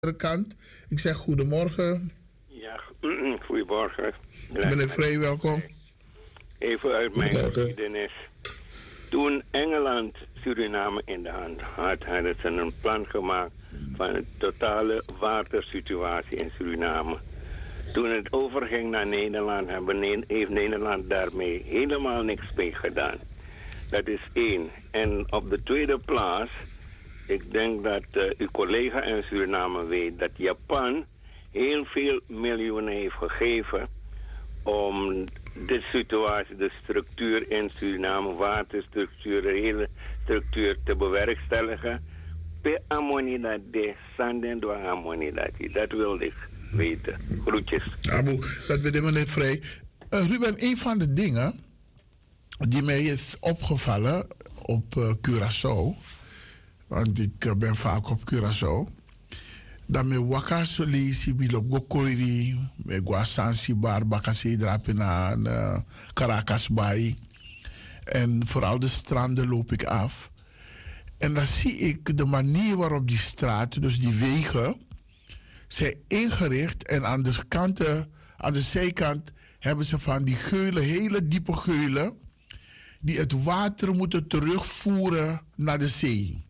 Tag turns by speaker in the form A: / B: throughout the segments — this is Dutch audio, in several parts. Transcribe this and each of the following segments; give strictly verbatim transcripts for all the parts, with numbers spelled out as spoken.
A: kant. Ik zeg goedemorgen.
B: Ja, goedemorgen.
A: Meneer Vrij, welkom.
B: Even uit mijn geschiedenis. Toen Engeland Suriname in de hand had, hadden ze een plan gemaakt van een totale watersituatie in Suriname. Toen het overging naar Nederland, hebben, heeft Nederland daarmee helemaal niks mee gedaan. Dat is één. En op de tweede plaats, ik denk dat uh, uw collega in Suriname weet dat Japan heel veel miljoenen heeft gegeven om de situatie, de structuur in Suriname, waterstructuur, de hele structuur te bewerkstelligen. Per ammonida de sanden door ammonida. Dat wilde ik weten. Groetjes.
A: Abu, dat ben ik meneer Vrij. Uh, Ruben, een van de dingen die mij is opgevallen op uh, Curaçao, want ik uh, ben vaak op Curaçao, dat me waka solisi bilop gokoiri, me guasansi bar bakasi drapina uh, Caracas Bay. En vooral de stranden loop ik af. En dan zie ik de manier waarop die straten, dus die wegen, zijn ingericht. En aan de kanten, aan de zijkant, hebben ze van die geulen, hele diepe geulen, die het water moeten terugvoeren naar de zee.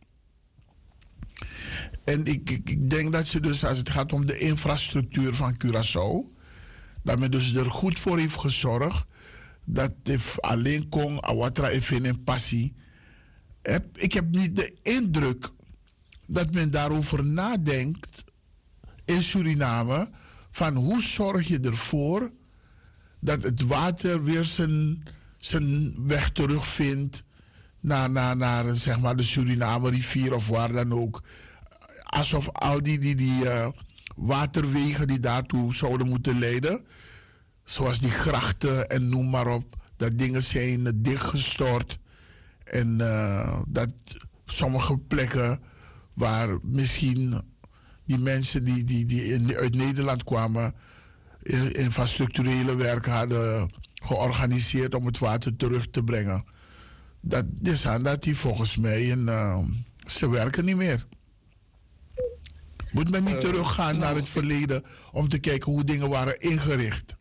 A: En ik, ik, ik denk dat ze dus, als het gaat om de infrastructuur van Curaçao, dat men dus er goed voor heeft gezorgd dat if alleen kon awatra even in passie. Ik heb niet de indruk dat men daarover nadenkt in Suriname van hoe zorg je ervoor dat het water weer zijn, zijn weg terugvindt naar, naar, naar zeg maar de Suriname rivier of waar dan ook. Alsof al die, die, die uh, waterwegen die daartoe zouden moeten leiden, zoals die grachten en noem maar op, dat dingen zijn uh, dichtgestort. En uh, dat sommige plekken waar misschien die mensen die, die, die in, uit Nederland kwamen, in, infrastructurele werken hadden georganiseerd om het water terug te brengen. Dat is aan dat die volgens mij, en, uh, ze werken niet meer. Moet men niet uh, teruggaan nou, naar het verleden om te kijken hoe dingen waren ingericht?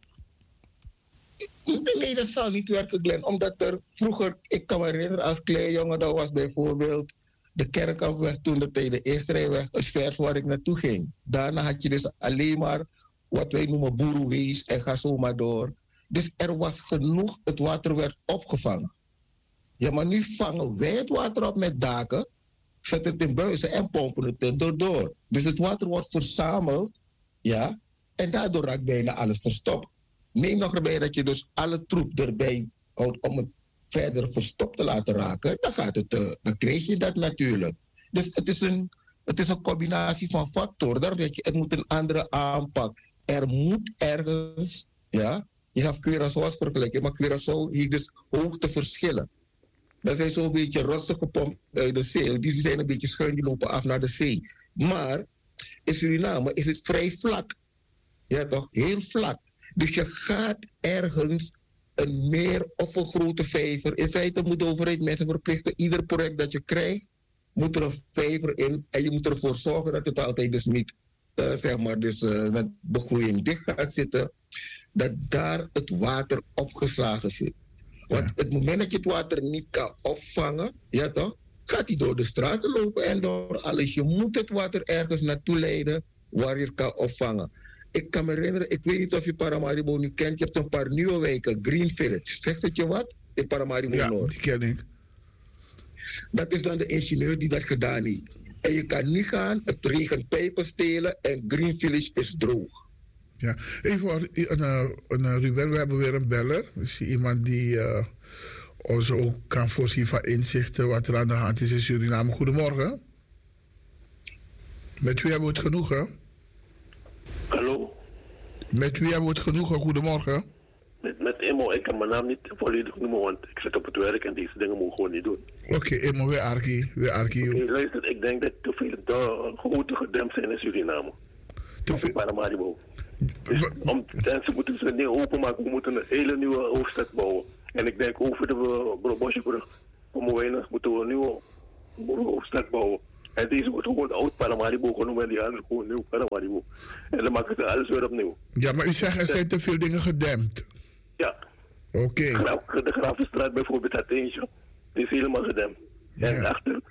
C: Nee, dat zal niet werken, Glenn. Omdat er vroeger, ik kan me herinneren als klein jongen, dat was bijvoorbeeld de Kerkhoffweg toen de tijd, de eerste rijweg, het vers waar ik naartoe ging. Daarna had je dus alleen maar wat wij noemen boerenwees en ga zo maar door. Dus er was genoeg, het water werd opgevangen. Ja, maar nu vangen wij het water op met daken, zetten het in buizen en pompen het erdoor door. Dus het water wordt verzameld, ja, en daardoor raakt bijna alles verstopt. Neem nog erbij dat je dus alle troep erbij houdt om het verder verstopt te laten raken, dan, gaat het, uh, dan krijg je dat natuurlijk. Dus het is een, het is een combinatie van factoren. Daarom denk je, het moet een andere aanpak. Er moet ergens, ja, je hebt Curaçao als vergelijking, maar Curaçao heeft dus hoogteverschillen. Dat zijn zo'n beetje rotsen gepompt uit de zee. Die zijn een beetje schuin, die lopen af naar de zee. Maar in Suriname is het vrij vlak. Ja toch, heel vlak. Dus je gaat ergens een meer of een grote vijver. In feite moet de overheid mensen verplichten. Ieder project dat je krijgt, moet er een vijver in. En je moet ervoor zorgen dat het altijd dus niet, uh, zeg maar, dus uh, met begroeiing dicht gaat zitten. Dat daar het water opgeslagen zit. Want ja. Het moment dat je het water niet kan opvangen, ja toch, gaat hij door de straten lopen en door alles. Je moet het water ergens naartoe leiden waar je het kan opvangen. Ik kan me herinneren, ik weet niet of je Paramaribo nu kent. Je hebt een paar nieuwe wijken, Green Village. Zegt het je wat? In Paramaribo
A: ja,
C: Noord.
A: Die ken ik.
C: Dat is dan de ingenieur die dat gedaan heeft. En je kan nu gaan, het regent pijpen stelen en Green Village is droog.
A: Ja, even een, een, een, Ruben, we hebben weer een beller. Dus iemand die uh, ons ook kan voorzien van inzichten wat er aan de hand is in Suriname. Goedemorgen. Met wie hebben we het genoegen?
D: Hallo?
A: Met wie hebben we het genoegen? Goedemorgen.
D: Met, met Emo. Ik kan mijn naam niet volledig noemen, want ik zit op het werk en deze dingen moet ik gewoon niet doen.
A: Oké, okay, Emo, weer Arki. Weer Arki.
D: Oké, okay, luister, ik denk dat te veel de grote gedempt zijn in Suriname. Te veel? Paramaribo. Dus om, mensen moeten ze niet openmaken, we moeten een hele nieuwe hoofdstad bouwen. En ik denk over de Bosjebrug, om weinig moeten we een nieuwe hoofdstad bouwen. En deze wordt gewoon oud Paramaribo genoemd en die andere gewoon nieuw Paramaribo. En dan maken ze alles weer opnieuw.
A: Ja, maar u zegt er zijn te veel dingen gedempt.
D: Ja.
A: Oké. Okay.
D: De Gravenstraat bijvoorbeeld, dat eentje. Die is helemaal gedempt. Ja. En achter,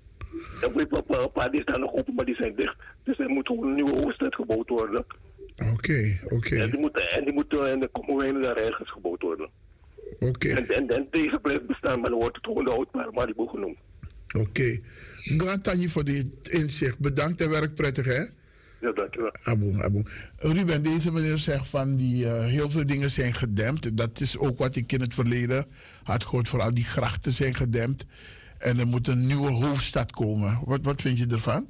D: een paar die staan nog open, maar die zijn dicht. Dus er moet gewoon een nieuwe hoofdstad gebouwd worden.
A: Oké, okay, oké. Okay.
D: En die moeten en die moeten en de Kommerwijnen daar ergens gebouwd worden.
A: Oké. Okay.
D: En, en, en deze blijft bestaan, maar dan wordt het gewoon de oud Paramaribo genoemd.
A: Oké. Okay. Grand Tanji voor dit inzicht. Bedankt en werk prettig, hè?
D: Ja, dankjewel.
A: Aboom, aboom. Ruben, deze meneer zegt van die uh, heel veel dingen zijn gedempt. Dat is ook wat ik in het verleden had gehoord. Vooral die grachten zijn gedempt. En er moet een nieuwe hoofdstad komen. Wat, wat vind je ervan?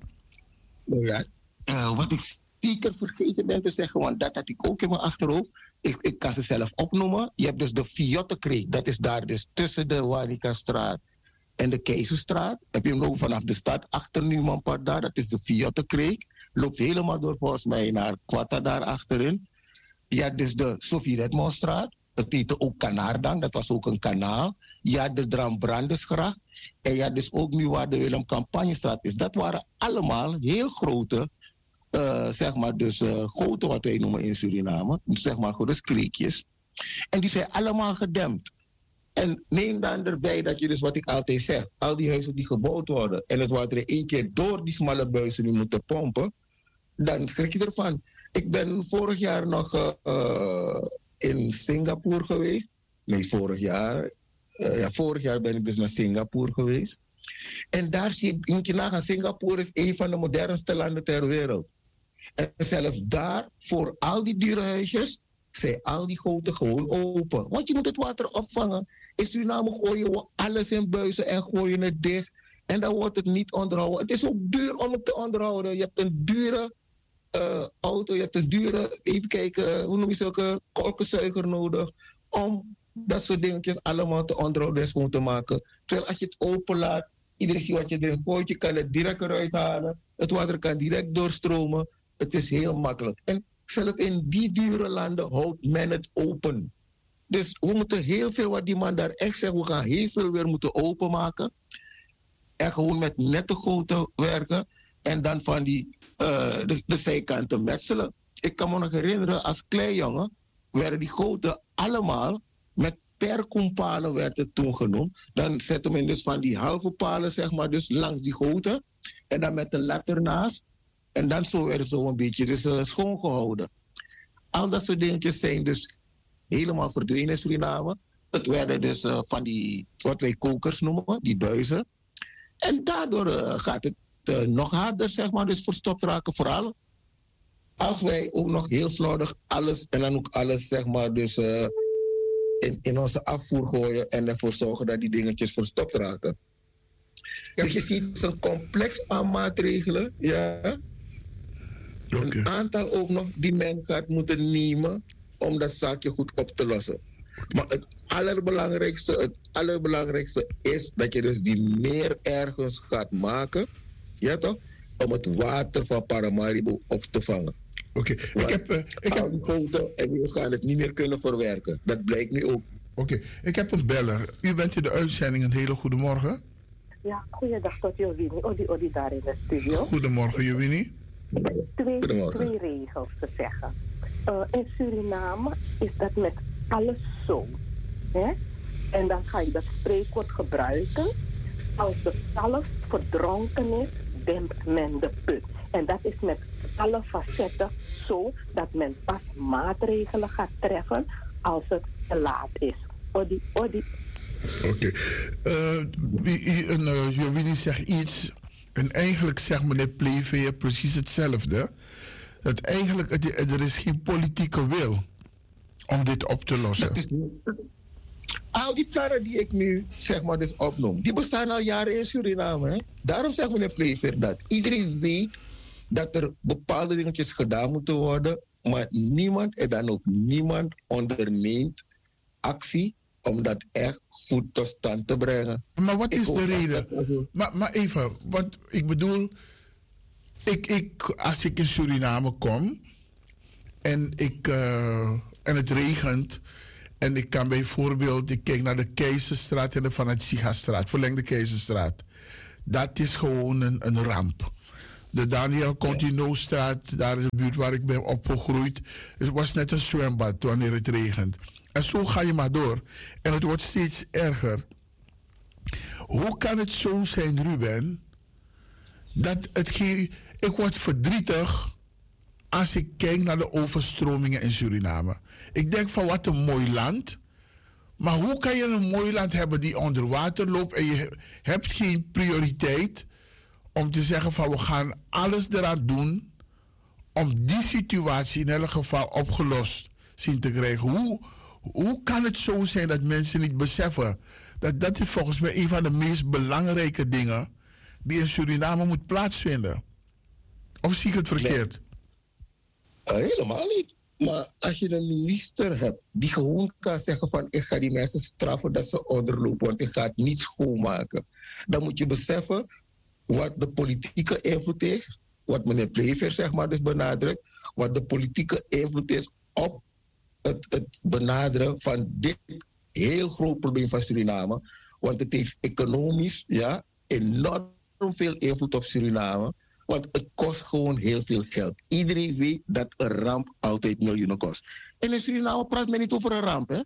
C: Ja, uh, wat ik zeker vergeten ben te zeggen, want dat had ik ook in mijn achterhoofd. Ik, ik kan ze zelf opnoemen. Je hebt dus de Viottekreek. Dat is daar dus tussen de Wanikastraat en de Keizerstraat. Heb je hem ook vanaf de stad achter Numanpad daar. Dat is de Viottekreek. Loopt helemaal door volgens mij naar Quatta daar achterin. Je hebt dus de Sophie Redmondstraat. Dat heette ook Kanaardang. Dat was ook een kanaal. Je had de Dram-Brandesgracht. En je had dus ook nu waar de Willem Campagnestraat is. Dat waren allemaal heel grote, uh, zeg maar, dus uh, grote wat wij noemen in Suriname. Zeg maar, dus kreekjes. En die zijn allemaal gedempt. En neem dan erbij dat je dus wat ik altijd zeg, al die huizen die gebouwd worden en het water één keer door die smalle buizen nu moeten pompen, dan schrik je ervan. Ik ben vorig jaar nog uh, uh, in Singapore geweest. Nee, vorig jaar. Uh, ja, vorig jaar ben ik dus naar Singapore geweest. En daar zie je, moet je nagaan, Singapore is een van de modernste landen ter wereld. En zelfs daar, voor al die dure huisjes, zijn al die goten gewoon open. Want je moet het water opvangen. In Suriname gooien we alles in buizen en gooien het dicht. En dan wordt het niet onderhouden. Het is ook duur om het te onderhouden. Je hebt een dure uh, auto, je hebt een dure, even kijken, hoe noem je zulke kolkenzuiger nodig. Om dat soort dingetjes allemaal te onderhouden en schoon te maken. Terwijl als je het openlaat, iedereen ziet wat je erin gooit. Je kan het direct eruit halen. Het water kan direct doorstromen. Het is heel makkelijk. En zelfs in die dure landen houdt men het open. Dus we moeten heel veel, wat die man daar echt zegt, we gaan heel veel weer moeten openmaken. En gewoon met nette goten werken. En dan van die, uh, de, de zijkanten metselen. Ik kan me nog herinneren, als klein jongen werden die goten allemaal met perkompalen werd het toen genoemd. Dan zetten men dus van die halve palen, zeg maar, dus langs die goten. En dan met de lat ernaast. En dan zo werden ze zo een beetje dus, uh, schoongehouden. Al dat soort dingetjes zijn dus helemaal verdwenen in Suriname. Het werden dus uh, van die, wat wij kokers noemen, die buizen. En daardoor uh, gaat het uh, nog harder, zeg maar, dus verstopt raken. Vooral als wij ook nog heel slordig alles, en dan ook alles, zeg maar, dus uh, in, in onze afvoer gooien en ervoor zorgen dat die dingetjes verstopt raken. Ja. Dus je ziet, het is een complex aan maatregelen, ja. Okay. Een aantal ook nog die men gaat moeten nemen om dat zaakje goed op te lossen. Maar het allerbelangrijkste, het allerbelangrijkste is dat je dus die meer ergens gaat maken, ja toch, om het water van Paramaribo op te vangen.
A: Oké, okay. ik heb... Uh, ik heb...
C: Goten en die gaan het niet meer kunnen verwerken. Dat blijkt nu ook.
A: Oké, okay. Ik heb een beller. U bent in de uitzending. Een hele goede morgen.
E: Ja, goeiedag tot Jovini. Odi, Odi daar in de studio.
A: Goedemorgen, Jovini.
E: Twee, twee regels te zeggen. Uh, in Suriname is dat met alles zo. Hè? En dan ga je dat spreekwoord gebruiken. Als de kalf verdronken is, dempt men de put. En dat is met alle facetten zo dat men pas maatregelen gaat treffen als het te laat is. Odi, odi.
A: Oké. Okay. Uh, Jovini zegt iets. En eigenlijk zegt meneer Pleveer precies hetzelfde. Dat eigenlijk, er is geen politieke wil om dit op te lossen.
C: Dat is niet. Al die plannen die ik nu, zeg maar, dus opnoem, die bestaan al jaren in Suriname. Hè? Daarom zegt meneer Pleveer dat. Iedereen weet dat er bepaalde dingetjes gedaan moeten worden, maar niemand, en dan ook niemand, onderneemt actie om dat echt goed tot stand te brengen.
A: Maar wat is de reden? Maar, maar even, want ik bedoel, ik, ik, als ik in Suriname kom en, ik, uh, en het regent en ik kan bijvoorbeeld, ik kijk naar de Keizerstraat en de Van het Sigastraat, verlengde Keizerstraat. dat is gewoon een, een ramp. De Daniel Contino-straat, daar in de buurt waar ik ben opgegroeid, het was net een zwembad wanneer het regent. En zo ga je maar door. En het wordt steeds erger. Hoe kan het zo zijn, Ruben, dat het geen... Ik word verdrietig als ik kijk naar de overstromingen in Suriname. Ik denk van wat een mooi land. Maar hoe kan je een mooi land hebben die onder water loopt en je hebt geen prioriteit om te zeggen van we gaan alles eraan doen om die situatie in elk geval opgelost zien te krijgen. Hoe, hoe kan het zo zijn dat mensen niet beseffen dat dat is volgens mij een van de meest belangrijke dingen die in Suriname moet plaatsvinden? Of zie ik het verkeerd?
C: Nee. Uh, helemaal niet. Maar als je een minister hebt die gewoon kan zeggen van ik ga die mensen straffen dat ze onderlopen, want ik ga het niet schoonmaken. Dan moet je beseffen wat de politieke invloed is, wat meneer Plever zeg maar dus benadrukt, wat de politieke invloed is op het, het benaderen van dit heel groot probleem van Suriname. Want het heeft economisch ja, enorm veel invloed op Suriname. Want het kost gewoon heel veel geld. Iedereen weet dat een ramp altijd miljoenen kost. En in Suriname praat men niet over een ramp. Hè?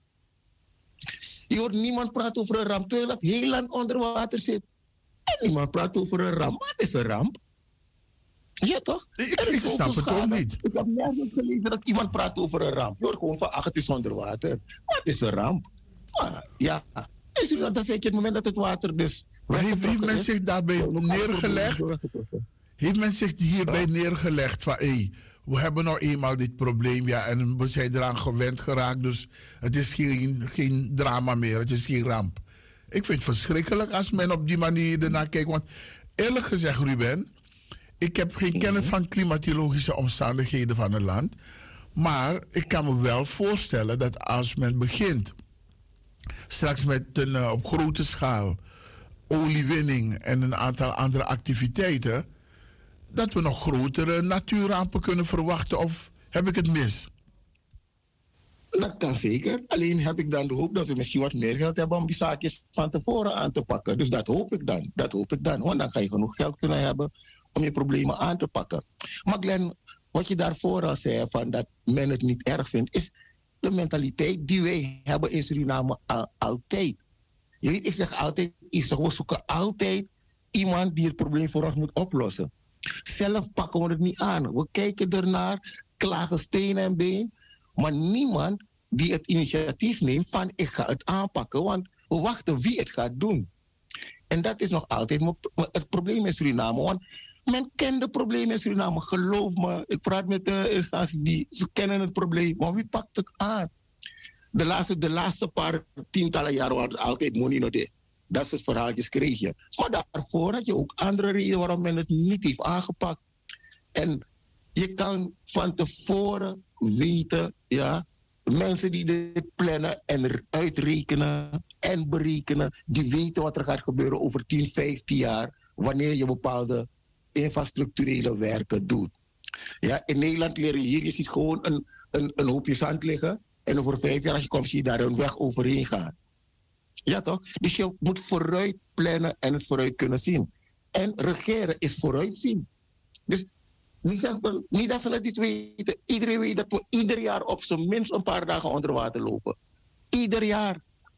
C: Je hoort niemand praten over een ramp terwijl het heel lang onder water zit. En niemand praat over een ramp. Wat is een ramp? Ja toch?
A: Ik, ik snap het ook niet.
C: Ik heb nergens gelezen dat iemand praat over een ramp. Je hoort gewoon van ach, het is onder water. Wat is een ramp? Maar, ja, in Suriname, dat is het moment dat het water dus...
A: Maar heeft, heeft men zich daarbij neergelegd? Heeft men zich hierbij neergelegd van hé, hey, we hebben nou eenmaal dit probleem ja, en we zijn eraan gewend geraakt, dus het is geen, geen drama meer, het is geen ramp. Ik vind het verschrikkelijk als men op die manier ernaar kijkt, want eerlijk gezegd Ruben, ik heb geen kennis van klimatologische omstandigheden van het land, maar ik kan me wel voorstellen dat als men begint straks met een uh, op grote schaal oliewinning en een aantal andere activiteiten, dat we nog grotere natuurrampen kunnen verwachten, of heb ik het mis?
C: Dat kan zeker. Alleen heb ik dan de hoop dat we misschien wat meer geld hebben om die zaakjes van tevoren aan te pakken. Dus dat hoop ik dan. Dat hoop ik dan. Want dan ga je genoeg geld kunnen hebben om je problemen aan te pakken. Maar Glenn, wat je daarvoor al zei, van dat men het niet erg vindt, is de mentaliteit die wij hebben in Suriname al, altijd. Je weet, ik zeg altijd, we zoeken altijd iemand die het probleem voor ons moet oplossen. Zelf pakken we het niet aan. We kijken ernaar, klagen steen en been. Maar niemand die het initiatief neemt van ik ga het aanpakken. Want we wachten wie het gaat doen. En dat is nog altijd het probleem in Suriname. Want men kent de problemen in Suriname. Geloof me, ik praat met de instanties die ze kennen het probleem. Maar wie pakt het aan? De laatste, de laatste paar tientallen jaren was het altijd money no day. Dat soort verhaaltjes kreeg je. Maar daarvoor had je ook andere redenen waarom men het niet heeft aangepakt. En je kan van tevoren weten, ja, mensen die dit plannen en uitrekenen en berekenen, die weten wat er gaat gebeuren over tien, vijftien jaar, wanneer je bepaalde infrastructurele werken doet. Ja, in Nederland leer je hier, je ziet gewoon een, een, een hoopje zand liggen en over vijf jaar als je komt, zie je daar een weg overheen gaan. Ja toch? Dus je moet vooruit plannen en het vooruit kunnen zien. En regeren is vooruitzien. Dus niet, zeg, niet dat ze het niet weten. Iedereen weet dat we ieder jaar op zijn minst een paar dagen onder water lopen. Ieder jaar.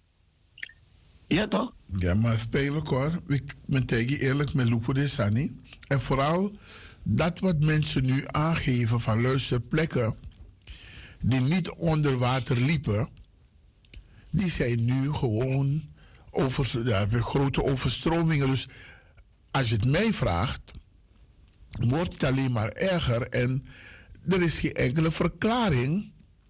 C: Ja toch?
A: Ja, maar spelen hoor. Ik ben tegen eerlijk met Lupo de Sani. En vooral dat wat mensen nu aangeven van luister plekken die niet onder water liepen, die zijn nu gewoon over, ja, grote overstromingen. Dus als je het mij vraagt, wordt het alleen maar erger. En er is geen enkele verklaring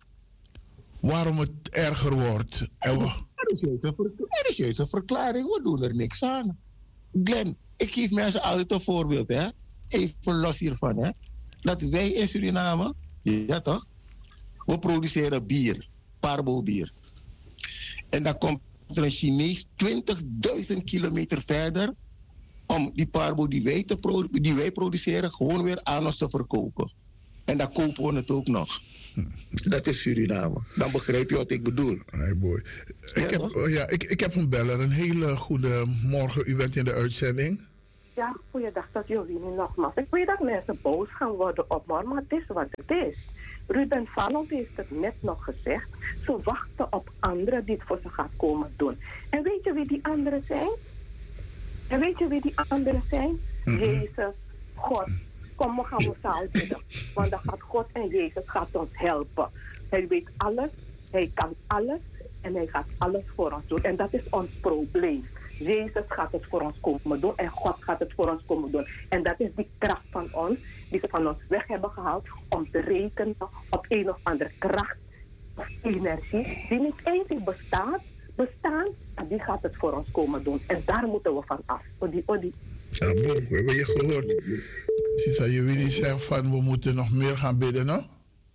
A: waarom het erger wordt. En we...
C: er, is juist een er is juist een verklaring, we doen er niks aan. Glenn, ik geef mensen altijd een voorbeeld. Hè? Even los hiervan. Hè? Dat wij in Suriname, ja toch, we produceren bier, Parbo bier. En dan komt er een Chinees twintigduizend kilometer verder om die Parbo die wij, te produ- die wij produceren gewoon weer aan ons te verkopen. En dan kopen we het ook nog. Dat is Suriname. Dan begrijp je wat ik bedoel.
A: Hey boy. Ik, ja, heb, ja, ik, ik heb een beller. Een hele goede morgen. U bent in de uitzending.
E: Ja, goeiedag, dat Jovini nogmaals. Ik weet dat mensen boos gaan worden op me, maar het is wat het is. Ruben Vanold heeft het net nog gezegd. Ze wachten op anderen die het voor ze gaan komen doen. En weet je wie die anderen zijn? En weet je wie die anderen zijn? Mm-hmm. Jezus, God. Kom, we gaan we samen bidden. Want dan gaat God en Jezus gaat ons helpen. Hij weet alles, hij kan alles en hij gaat alles voor ons doen. En dat is ons probleem. Jezus gaat het voor ons komen doen en God gaat het voor ons komen doen. En dat is die kracht van ons, die ze van ons weg hebben gehaald om te rekenen op een of andere kracht of energie die niet eens bestaat, bestaan, en die gaat het voor ons komen doen. En daar moeten we van af. Odi, odi.
A: Ja, boe, we hebben je gehoord. Sisa, je wil niet zeggen van we moeten nog meer gaan bidden, no?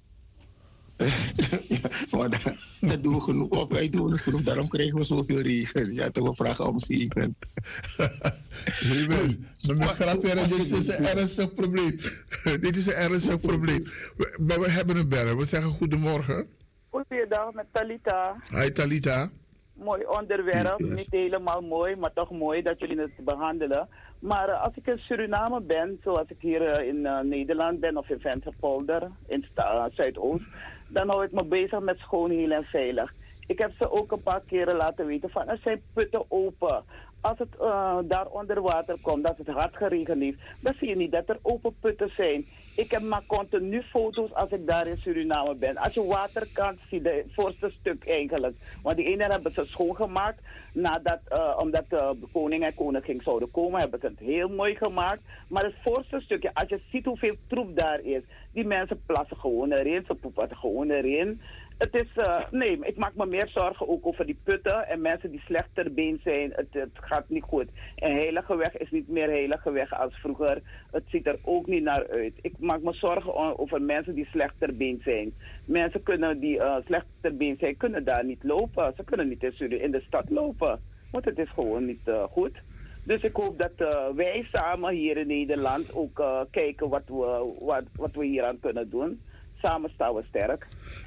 C: Ja, maar dat, dat doen we genoeg. Of wij doen het genoeg, daarom krijgen we zoveel regen. Ja, toch we vragen om zegen.
A: Ruben, mijn grapje, dit is een ernstig probleem. Dit is een ernstig probleem. Maar we hebben een bellen. We zeggen goedemorgen.
F: Goeiedag, met Talita.
A: Hi Talita.
F: Mooi onderwerp. Yes. Niet helemaal mooi, maar toch mooi dat jullie het behandelen. Maar uh, als ik in Suriname ben, zoals ik hier uh, in uh, Nederland ben of in Venterpolder, in uh, Zuidoost, dan hou ik me bezig met schoon, heel en veilig. Ik heb ze ook een paar keren laten weten van er zijn putten open. Als het uh, daar onder water komt, dat het hard geregend heeft, dan zie je niet dat er open putten zijn. Ik heb maar continu foto's als ik daar in Suriname ben. Als je water kan, zie je het voorste stuk eigenlijk. Want die ene hebben ze schoongemaakt. Nadat, uh, omdat uh, de koning en koningin zouden komen, hebben ze het heel mooi gemaakt. Maar het voorste stukje, als je ziet hoeveel troep daar is, die mensen plassen gewoon erin, ze poepen het gewoon erin. Het is, uh, nee, ik maak me meer zorgen ook over die putten en mensen die slecht ter been zijn. Het, het gaat niet goed. En heilige weg is niet meer heilige weg als vroeger. Het ziet er ook niet naar uit. Ik maak me zorgen over mensen die slecht ter been zijn. Mensen kunnen die uh, slecht ter been zijn, kunnen daar niet lopen. Ze kunnen niet in de stad lopen. Want het is gewoon niet uh, goed. Dus ik hoop dat uh, wij samen hier in Nederland ook uh, kijken wat we, wat, wat we hier aan kunnen doen. Samen staan we sterk.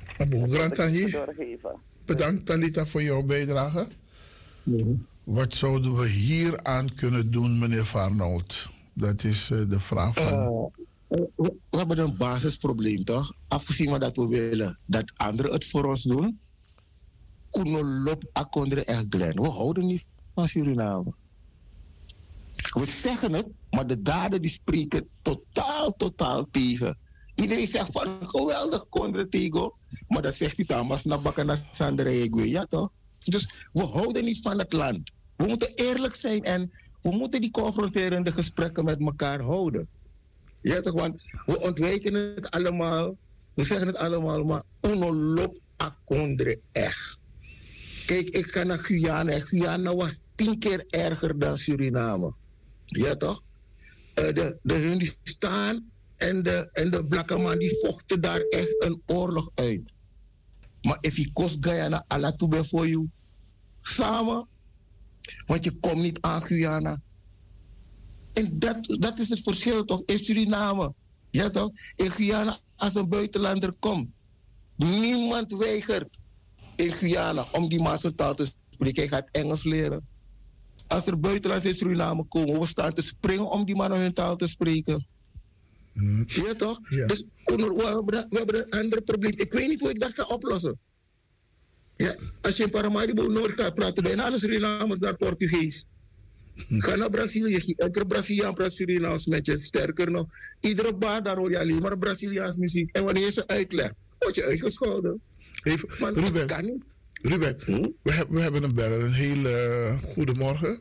A: Bedankt Talita voor jouw bijdrage. Mm-hmm. Wat zouden we hier aan kunnen doen, meneer Varnold? Dat is uh, de vraag van... Uh,
C: we, we hebben een basisprobleem, toch? Afgezien van dat we willen dat anderen het voor ons doen. Kunolop akondre echt glen. We houden niet van Suriname. We zeggen het, maar de daden die spreken totaal, totaal tegen. Iedereen zegt van geweldig Condre Tego, maar dat zegt hij Thomas naar Bakana Sandre. Ja toch? Dus we houden niet van het land. We moeten eerlijk zijn en we moeten die confronterende gesprekken met elkaar houden. Ja toch? Want we ontwijken het allemaal, we zeggen het allemaal, maar onolop a Condre echt. Kijk, ik ga naar Guyana en Guyana was tien keer erger dan Suriname. Ja toch? Uh, de, de hun die staan en de, en de blakke man die vochten daar echt een oorlog uit. Maar if je kost Guyana alla toe voor jou samen, want je komt niet aan Guyana. En dat, dat is het verschil toch in Suriname. Ja toch? In Guyana als een buitenlander komt, niemand weigert in Guyana om die man zijn taal te spreken. Hij gaat Engels leren. Als er buitenlanders in Suriname komen, we staan te springen om die mannen hun taal te spreken. Mm. Ja toch? Ja. Dus we hebben, we hebben een ander probleem. Ik weet niet hoe ik dat ga oplossen. Ja, als je in Paramaribo Noord gaat praten, bijna alle Surinamers daar Portugees. Mm. Ga naar Brazilië, elke Braziliaan praat Surinaams met je. Sterker nog, iedere bar daar hoor je alleen maar Braziliaans muziek. En wanneer je ze uitlegt, word je uitgescholden.
A: Even, Want Ruben, kan niet. Ruben, hm? we, heb, we hebben een beller. Een hele uh, goede morgen.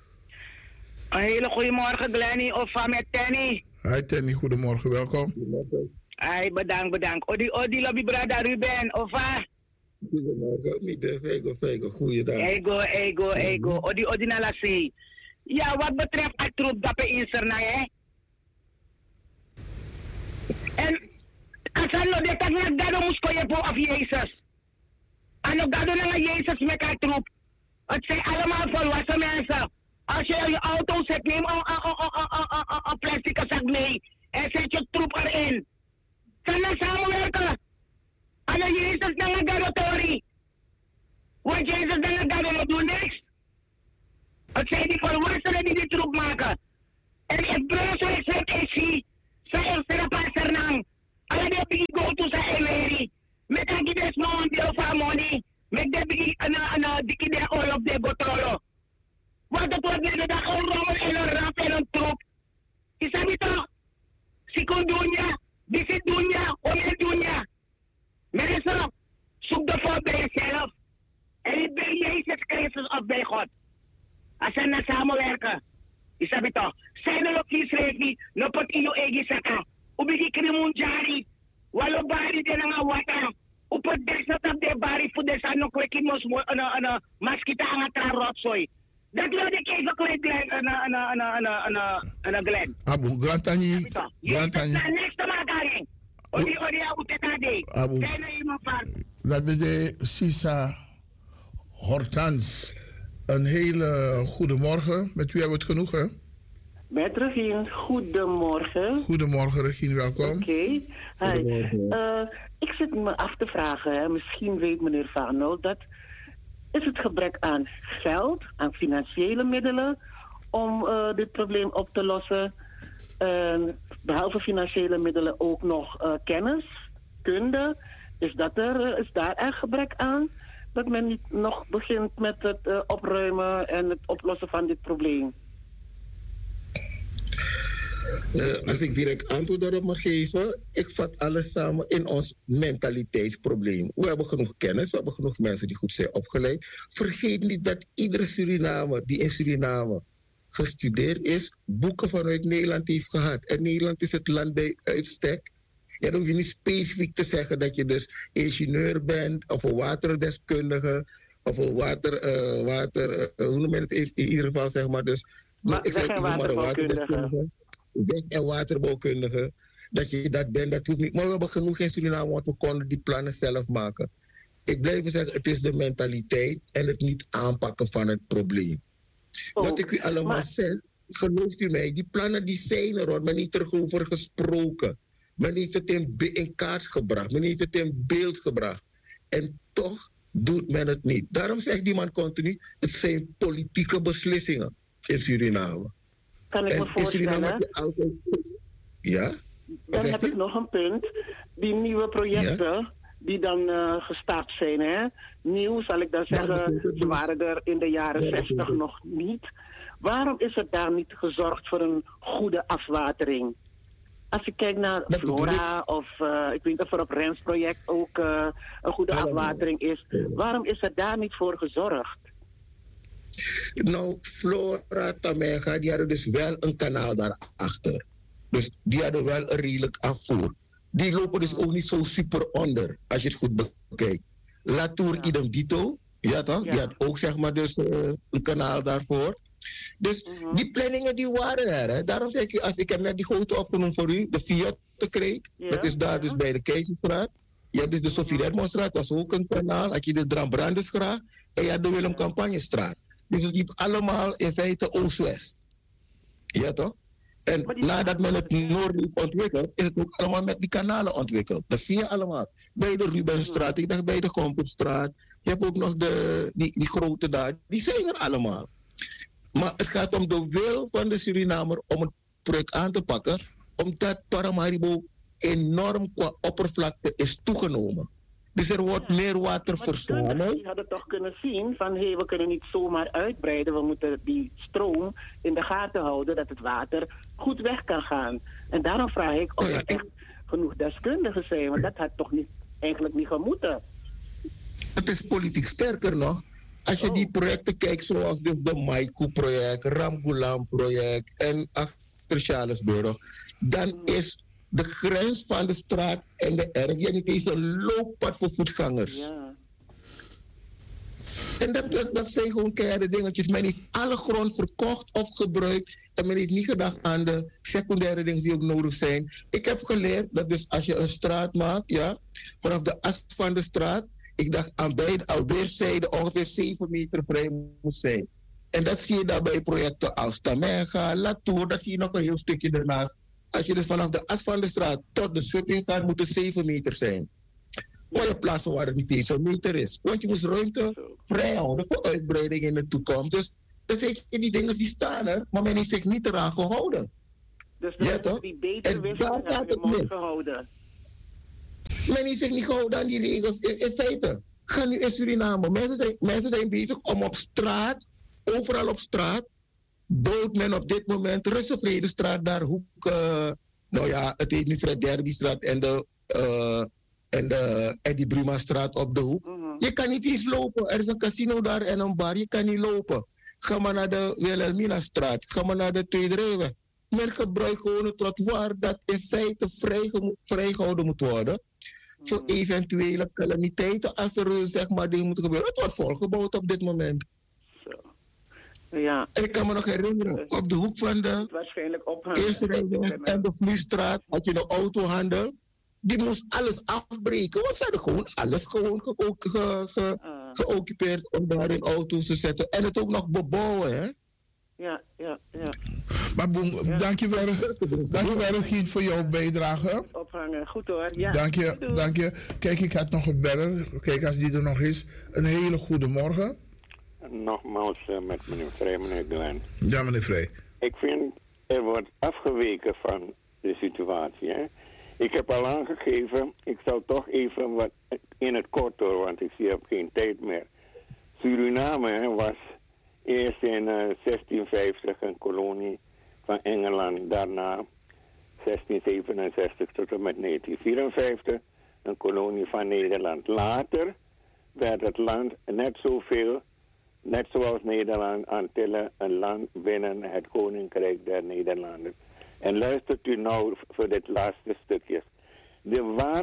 G: Een hele goede morgen, Glenny. Of van met Tenny.
A: Hi Tenny, goedemorgen, welkom.
G: Hi, bedankt, bedankt. Odi, odi, lobby brada Ruben, of wat?
C: Goedemorgen, niet de vego, vego, goeiedag.
G: Ego, ego, ego. Odi, odi, nalassie. Ja, wat betreft het troep dat we inserna, hè? En, als je nog dit niet gado moest je voor of Jezus. En nog gado naar Jezus met het troep. Het zijn allemaal volwassen mensen. Als je je auto zet, neem een plastic zak mee en zet je troep erin. Kan dan samenwerken. En dan Jezus dan een gadotori. Want Jezus dan een gado doet niks. Het zijn die volwassenen die die troep maken. taxi. Sa eerste passer nang. Ala de bigi go to sa Emery. Met a gides mo ang deal for money. Met de bigi ana ana dikide all of de botolo. Wat het wordt net dat gewoon rommel en een rap en een troep. Isabi to. Sikon dunya. Bisit dunya. Oye dunya. Mensen, zoek ervoor bij jezelf. En niet bij Jezus Christus of bij God. Als ze naar samenwerken. Isabi to. Zijn er ook Israëli. Lopot iyo egi saka. Ubigi krimunjari. Walo bari de nga wata. Upot desat of de bari fudes ano kwekimos mo ano ano mas kita ang atarotsoy. Dat lo de kezo kwe Glenn ana ana ana ana ana ana Glenn.
A: Abu Grantani.
G: Grantani. Next magaling. Odi odi au tetade.
A: Abu.
G: Zijn er iemand van?
A: Dat is de Sisa Hortans. Een hele goede morgen. Met wie hebben we het genoegen?
H: Met Regine, goedemorgen.
A: Goedemorgen Regine, welkom.
H: Oké, okay. uh, ik zit me af te vragen, hè. Misschien weet meneer Vanel dat... Is het gebrek aan geld, aan financiële middelen om uh, dit probleem op te lossen? Uh, behalve financiële middelen ook nog uh, kennis, kunde. Is, dat er, is daar echt gebrek aan? Dat men niet nog begint met het uh, opruimen en het oplossen van dit probleem?
C: Uh, als ik direct antwoord daarop mag geven, ik vat alles samen in ons mentaliteitsprobleem. We hebben genoeg kennis, we hebben genoeg mensen die goed zijn opgeleid. Vergeet niet dat iedere Surinamer die in Suriname gestudeerd is, boeken vanuit Nederland heeft gehad. En Nederland is het land bij uitstek. Ja, dan hoef je niet specifiek te zeggen dat je dus ingenieur bent, of een waterdeskundige, of een water, uh, water uh, hoe noem je het in ieder geval, zeg maar. Dus,
H: maar ik zeg maar een waterdeskundige.
C: Weg- en waterbouwkundige, dat je dat bent, dat hoeft niet. Maar we hebben genoeg in Suriname, want we konden die plannen zelf maken. Ik blijf zeggen, het is de mentaliteit en het niet aanpakken van het probleem. Oh, Wat ik u allemaal maar... zeg, gelooft u mij, die plannen die zijn er hoor, men heeft erover gesproken. Men heeft het in, in kaart gebracht, men heeft het in beeld gebracht. En toch doet men het niet. Daarom zegt die man continu, het zijn politieke beslissingen in Suriname.
H: Kan ik
C: en
H: me voorstellen?
C: Altijd... Ja?
H: Dan heb ik nog een punt. Die nieuwe projecten ja? die dan uh, gestart zijn. Hè? Nieuw zal ik dan zeggen, ze waren er in de jaren zestig nog niet. Waarom is er daar niet gezorgd voor een goede afwatering? Als je kijkt naar Flora of uh, ik weet niet of er op Rens project ook uh, een goede afwatering is. Waarom is er daar niet voor gezorgd?
C: Nou, Flora, Tamega, die hadden dus wel een kanaal daarachter. Dus die hadden wel een redelijk afvoer. Die lopen dus ook niet zo super onder, als je het goed bekijkt. Latour ja. idem dito, ja toch? Ja. Die had ook zeg maar dus uh, een kanaal daarvoor. Dus uh-huh. die planningen die waren er. Hè. Daarom zeg ik, als ik heb net die grote opgenoemd voor u, de Fiat-kreek, ja. dat is daar ja. dus bij de Keizerstraat. Je hebt dus de Sofie Redmondstraat, dat is ook een kanaal. Had je de Drambrandesgracht en je had de Willem Campagnestraat. Dus het liep allemaal in feite oost-west. Ja toch? En nadat men het noorden heeft ontwikkeld, is het ook allemaal met die kanalen ontwikkeld. Dat zie je allemaal. Bij de Rubenstraat, ik dacht bij de Gomperstraat. Je hebt ook nog de, die, die grote daar. Die zijn er allemaal. Maar het gaat om de wil van de Surinamer om het project aan te pakken. Omdat Paramaribo enorm qua oppervlakte is toegenomen. Dus er wordt ja. meer water verzameld.
H: Die hadden toch kunnen zien van hé, hey, we kunnen niet zomaar uitbreiden. We moeten die stroom in de gaten houden dat het water goed weg kan gaan. En daarom vraag ik of er ja, echt genoeg deskundigen zijn. Want dat had toch niet, eigenlijk niet gemoeten.
C: Het is politiek sterker nog. Als je oh. die projecten kijkt zoals de, de Maiku-project, Ramgulam-project en achter Charlesburg. Dan mm. is de grens van de straat en de erf, je niet eens een looppad voor voetgangers. Ja. En dat, dat, dat zijn gewoon keiharde dingetjes. Men heeft alle grond verkocht of gebruikt en men heeft niet gedacht aan de secundaire dingen die ook nodig zijn. Ik heb geleerd dat dus als je een straat maakt, ja, vanaf de as van de straat, ik dacht aan beide, aan weerszijden ongeveer zeven meter vrij moet zijn. En dat zie je daar bij projecten als Tamega, Latour, dat zie je nog een heel stukje ernaast. Als je dus vanaf de as van de straat tot de schutting gaat, moet het zeven meter zijn. Maar je plaatsen waar het niet eens een meter is. Want je moest ruimte vrijhouden voor uitbreiding in de toekomst. Dus dan zeg je, die dingen die staan er, maar men heeft zich niet eraan gehouden.
G: Dus de
C: ja, toch?
G: die beter wisten, hebben we mond gehouden.
C: Men is zich niet gehouden aan die regels. In, in feite, ga nu in Suriname. Mensen zijn, mensen zijn bezig om op straat, overal op straat, bouwt men op dit moment Russenvredestraat, daar hoek, uh, nou ja, het heet nu Fred Derbystraat en de, uh, en de Eddie Bruma-straat op de hoek. Mm-hmm. Je kan niet eens lopen. Er is een casino daar en een bar. Je kan niet lopen. Ga maar naar de Wilhelmina-straat. Ga maar naar de Tweede Rijweg. Men gebruikt gewoon een trottoir dat in feite vrij, vrijgehouden moet worden. Mm-hmm. Voor eventuele calamiteiten als er zeg maar dingen moeten gebeuren. Het wordt volgebouwd op dit moment.
G: Ja.
C: En ik kan me nog herinneren, op de hoek van de Eerste Rijweg en de Vloeistraat had je een autohandel. Die moest alles afbreken, want ze hadden gewoon alles gewoon ge- ge- ge- uh. geoccupeerd om daar in auto's te zetten. En het ook nog bebouwen, hè?
G: Ja, ja, ja.
A: Maar Boem, ja. dankjewel, dankjewel Regine voor jouw bijdrage.
G: Ophangen, goed hoor. Ja.
A: Dank je, dank je. Kijk, ik had nog een beller. Kijk, als die er nog is. Een hele goede morgen.
B: Nogmaals uh, met meneer Vrij, meneer Glenn.
A: Ja, meneer Vrij.
B: Ik vind, er wordt afgeweken van de situatie, hè. Ik heb al aangegeven, ik zal toch even wat in het kort door, want ik zie heb geen tijd meer. Suriname was eerst in uh, zestien vijftig een kolonie van Engeland, daarna zestien zevenenzestig tot en met negentien vierenvijftig een kolonie van Nederland. Later werd het land net zoveel, net zoals Nederland, Antillen, een land binnen het Koninkrijk der Nederlanden. En luistert u nou voor dit laatste stukje. De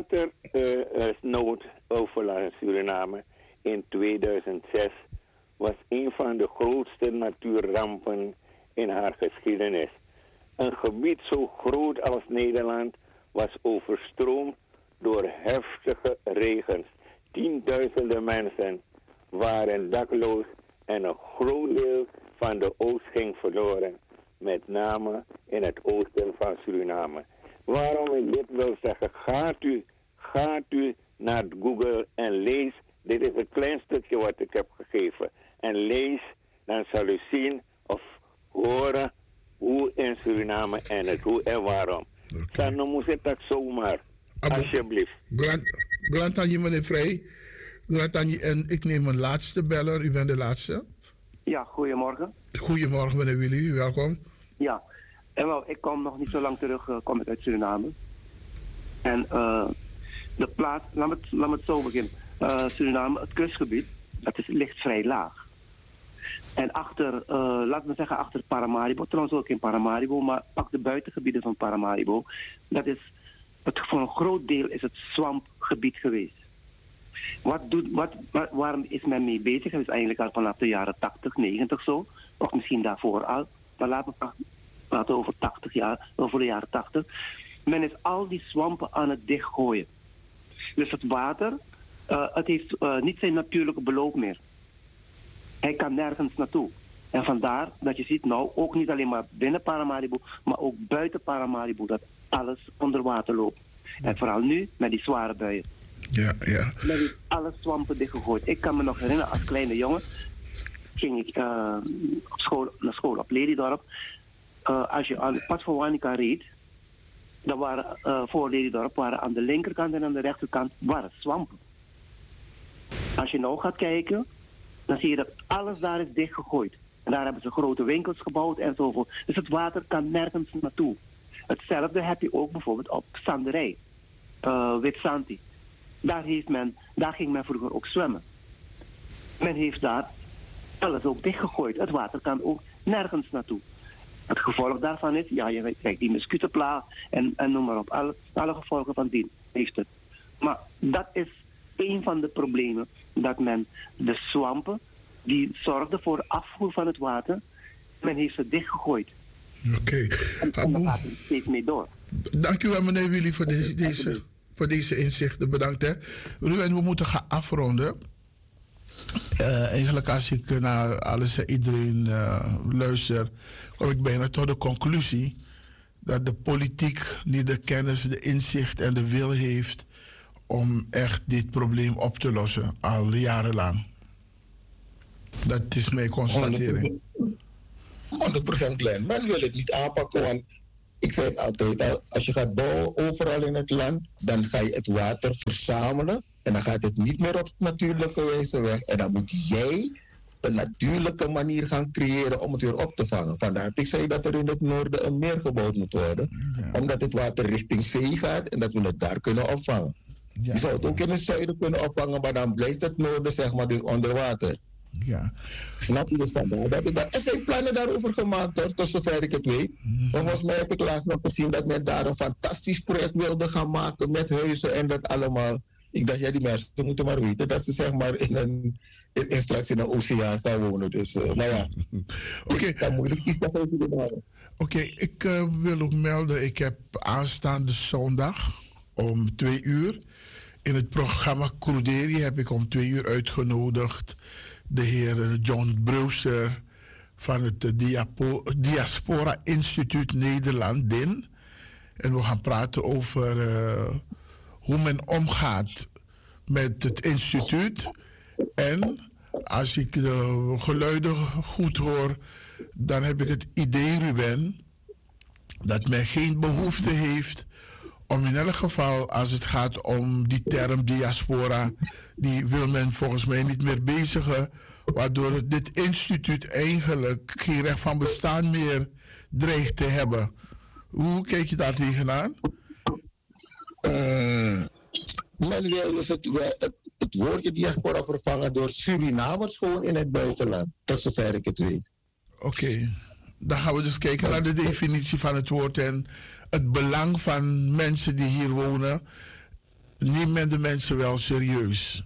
B: watersnood uh, overlast in Suriname in tweeduizend zes was een van de grootste natuurrampen in haar geschiedenis. Een gebied zo groot als Nederland was overstroomd door heftige regens. Tienduizenden mensen waren dakloos en een groot deel van de oogst ging verloren. Met name in het oosten van Suriname. Waarom ik dit wil zeggen, gaat u, gaat u naar Google en lees. Dit is een klein stukje wat ik heb gegeven. En lees, dan zal u zien of horen hoe in Suriname en het hoe en waarom. Dan okay. moet het dat zomaar. Abo, alsjeblieft.
A: Glantanji, meneer Vrij. Glantanji, en ik neem een laatste beller. U bent de laatste.
I: Ja, goedemorgen.
A: Goedemorgen, meneer Willy. Welkom.
I: Ja, en wel, ik kom nog niet zo lang terug, uh, kom ik uit Suriname. En uh, de plaats, laat me, laat me het zo beginnen. Uh, Suriname, het kustgebied, dat is, ligt vrij laag. En achter, uh, laten we zeggen achter Paramaribo, trouwens ook in Paramaribo, maar pak de buitengebieden van Paramaribo. Dat is, het, voor een groot deel is het swampgebied geweest. Wat doet, wat, wat, waarom is men mee bezig? Dat is eigenlijk al vanaf de jaren tachtig, negentig zo. Of misschien daarvoor al. Maar laten we praten over tachtig jaar, over de jaren tachtig. Men is al die swampen aan het dichtgooien. Dus het water, uh, het heeft uh, niet zijn natuurlijke beloop meer. Hij kan nergens naartoe. En vandaar dat je ziet nou, ook niet alleen maar binnen Paramaribo, maar ook buiten Paramaribo, dat alles onder water loopt. En vooral nu, met die zware buien.
A: Ja, ja.
I: Men heeft alle swampen dichtgegooid. Ik kan me nog herinneren, als kleine jongen ging ik uh, op school, naar school op Ledidorp. Uh, als je aan het pad van Wanica reed, dan waren uh, voor Ledidorp waren aan de linkerkant en aan de rechterkant waren swampen. Als je nou gaat kijken, dan zie je dat alles daar is dichtgegooid. En daar hebben ze grote winkels gebouwd enzovoort. Dus het water kan nergens naartoe. Hetzelfde heb je ook bijvoorbeeld op Sanderij, uh, Witsanti. Daar, heeft men, daar ging men vroeger ook zwemmen. Men heeft daar alles ook dichtgegooid. Het water kan ook nergens naartoe. Het gevolg daarvan is, ja, je krijgt die muskutenplaag en, en noem maar op. Alle, alle gevolgen van dien heeft het. Maar dat is een van de problemen. Dat men de swampen, die zorgden voor afvoer van het water, men heeft ze dichtgegooid.
A: Oké. Okay.
I: En, en daar gaat het steeds mee door.
A: Dank u wel, meneer Willy, voor deze, deze, voor deze inzichten. Bedankt, hè. Ruben, we moeten gaan afronden. Uh, eigenlijk als ik naar alles en iedereen uh, luister, kom ik bijna tot de conclusie dat de politiek niet de kennis, de inzicht en de wil heeft om echt dit probleem op te lossen, al jarenlang. Dat is mijn constatering.
C: honderd procent Glenn. Men wil het niet aanpakken, want ik zei het altijd, als je gaat bouwen overal in het land, dan ga je het water verzamelen en dan gaat het niet meer op natuurlijke wijze weg. En dan moet jij een natuurlijke manier gaan creëren om het weer op te vangen. Vandaar dat ik zei dat er in het noorden een meer gebouwd moet worden, ja. Omdat het water richting zee gaat en dat we het daar kunnen opvangen. Ja. Je zou het ook in het zuiden kunnen opvangen, maar dan blijft het noorden zeg maar dus onder water.
A: Ja.
C: Snap je dus vandaar? Dat, dat, er zijn plannen daarover gemaakt, hoor, tot zover ik het weet. Mm-hmm. Volgens mij heb ik laatst nog gezien dat men daar een fantastisch project wilde gaan maken met huizen en dat allemaal. Ik dacht, ja, die mensen moeten maar weten dat ze zeg maar in een, in, in straks in een oceaan gaan wonen. Dus, uh, maar ja,
A: okay.
C: Ik kan moeilijk iets zeggen over de Oké,
A: okay, ik uh, wil ook melden, ik heb aanstaande zondag om twee uur in het programma Cruderi heb ik om twee uur uitgenodigd de heer John Brewster van het Diapo, Diaspora Instituut Nederland, D I N. En we gaan praten over uh, hoe men omgaat met het instituut. En als ik de geluiden goed hoor, dan heb ik het idee, Ruben, dat men geen behoefte heeft om in elk geval, als het gaat om die term diaspora, die wil men volgens mij niet meer bezigen, waardoor dit instituut eigenlijk geen recht van bestaan meer dreigt te hebben. Hoe kijk je daar tegenaan?
C: Uh, men wil dus het, het, het woordje diaspora vervangen door Surinamers gewoon in het buitenland, tot zover ik het weet.
A: Oké, okay. Dan gaan we dus kijken naar de definitie van het woord en het belang van mensen die hier wonen. Neemt men de mensen wel serieus?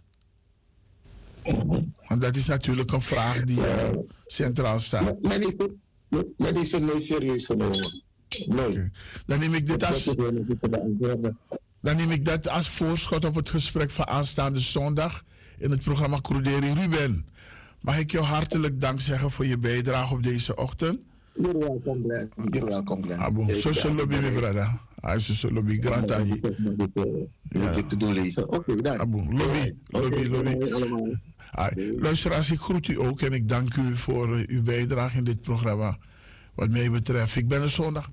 A: Want dat is natuurlijk een vraag die uh, centraal staat.
C: Men is, men is er nooit serieus genomen. Nee.
A: Okay. Dan neem ik dit als, dan neem ik dat als voorschot op het gesprek van aanstaande zondag in het programma Cruderi. Ruben, mag ik jou hartelijk dank zeggen voor je bijdrage op deze ochtend?
C: You're welcome, Glenn. You're welcome, Glenn.
A: Ah, bon. Zo zullen we weer, brada. Hij is zo lobby, grand aan je.
C: Ja, dit te doen lezen. Oké, dank.
A: Ah, bon. Lobby, lobby, lobby. Ah, luisteraars, ik groet u ook en ik dank u voor uh, uw bijdrage in dit programma. Wat mij betreft, ik ben er zondag.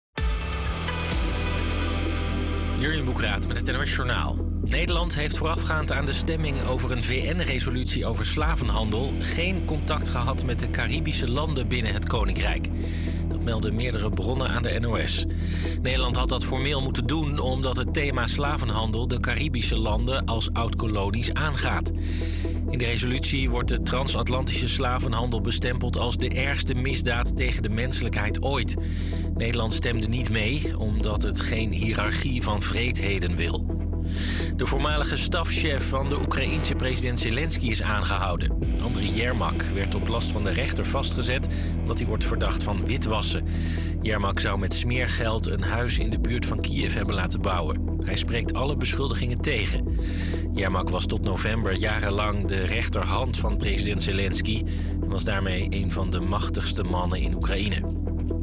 J: Jurjen Boekraat met het N O S Journaal. Nederland heeft voorafgaand aan de stemming over een V N-resolutie over slavenhandel geen contact gehad met de Caribische landen binnen het Koninkrijk. Dat melden meerdere bronnen aan de N O S. Nederland had dat formeel moeten doen omdat het thema slavenhandel de Caribische landen als oud-kolonies aangaat. In de resolutie wordt de transatlantische slavenhandel bestempeld als de ergste misdaad tegen de menselijkheid ooit. Nederland stemde niet mee omdat het geen hiërarchie van wreedheden wil. De voormalige stafchef van de Oekraïense president Zelensky is aangehouden. Andriy Yermak werd op last van de rechter vastgezet omdat hij wordt verdacht van witwassen. Yermak zou met smeergeld een huis in de buurt van Kiev hebben laten bouwen. Hij spreekt alle beschuldigingen tegen. Yermak was tot november jarenlang de rechterhand van president Zelensky en was daarmee een van de machtigste mannen in Oekraïne.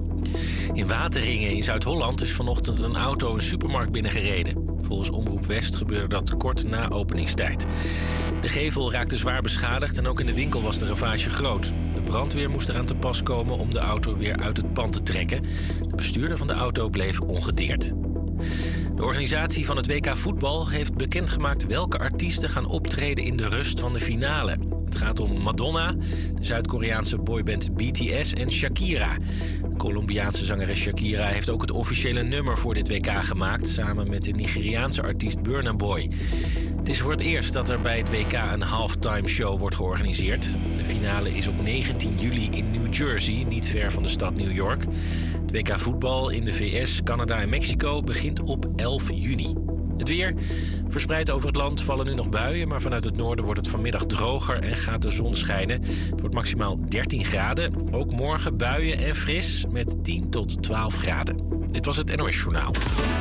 J: In Wateringen in Zuid-Holland is vanochtend een auto een supermarkt binnengereden. Volgens Omroep West gebeurde dat kort na openingstijd. De gevel raakte zwaar beschadigd en ook in de winkel was de ravage groot. De brandweer moest eraan te pas komen om de auto weer uit het pand te trekken. De bestuurder van de auto bleef ongedeerd. De organisatie van het W K voetbal heeft bekendgemaakt welke artiesten gaan optreden in de rust van de finale. Het gaat om Madonna, de Zuid-Koreaanse boyband B T S en Shakira. De Colombiaanse zangeres Shakira heeft ook het officiële nummer voor dit W K gemaakt, samen met de Nigeriaanse artiest Burna Boy. Het is voor het eerst dat er bij het W K een halftime show wordt georganiseerd. De finale is op negentien juli in New Jersey, niet ver van de stad New York. Het W K voetbal in de V S, Canada en Mexico begint op elf juni. Het weer. Verspreid over het land vallen nu nog buien, maar vanuit het noorden wordt het vanmiddag droger en gaat de zon schijnen. Het wordt maximaal dertien graden. Ook morgen buien en fris met tien tot twaalf graden. Dit was het N O S Journaal.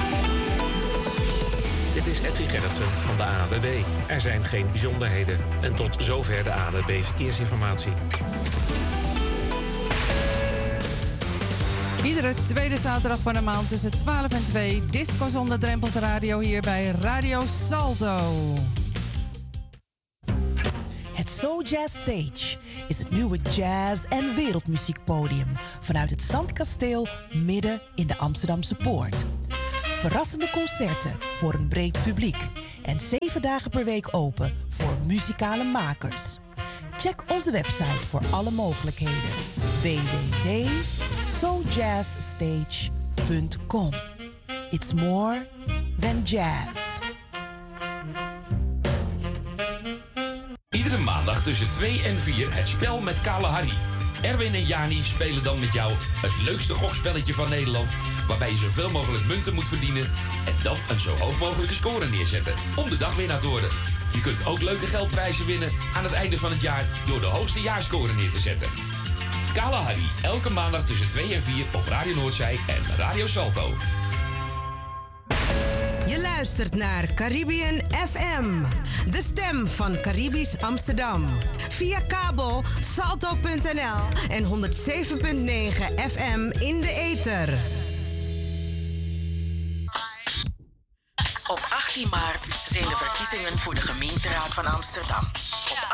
K: Dit is Edwin Gerritsen van de A N W B. Er zijn geen bijzonderheden. En tot zover de A N W B Verkeersinformatie.
L: Iedere tweede zaterdag van de maand tussen twaalf en twee... Disco zonder drempels radio hier bij Radio Salto.
M: Het Soul Jazz Stage is het nieuwe jazz- en wereldmuziekpodium vanuit het Zandkasteel midden in de Amsterdamse Poort. Verrassende concerten voor een breed publiek en zeven dagen per week open voor muzikale makers. Check onze website voor alle mogelijkheden: w w w punt soul jazz stage punt com. It's more than jazz.
N: Iedere maandag tussen twee en vier het spel met Kalahari. Erwin en Jani spelen dan met jou het leukste gokspelletje van Nederland, waarbij je zoveel mogelijk munten moet verdienen en dan een zo hoog mogelijke score neerzetten om de dagwinnaar te worden. Je kunt ook leuke geldprijzen winnen aan het einde van het jaar door de hoogste jaarscore neer te zetten. Kalahari, elke maandag tussen twee en vier op Radio Noordzij en Radio Salto.
O: Je luistert naar Caribbean F M, de stem van Caribisch Amsterdam. Via kabel salto punt n l en honderd zeven punt negen F M in de ether.
P: Op achttien maart zijn de verkiezingen voor de gemeenteraad van Amsterdam. Op